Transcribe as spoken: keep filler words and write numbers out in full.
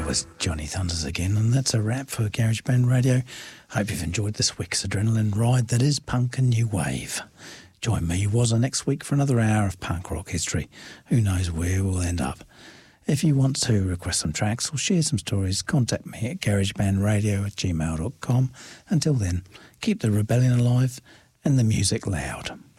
was Johnny Thunders again, and that's a wrap for Garage Band Radio. Hope you've enjoyed this week's adrenaline ride that is punk and new wave. Join me, Wazza, next week for another hour of punk rock history. Who knows where we'll end up. If you want to request some tracks or share some stories, contact me at garagebandradio at gmail dot com. Until then, keep the rebellion alive and the music loud.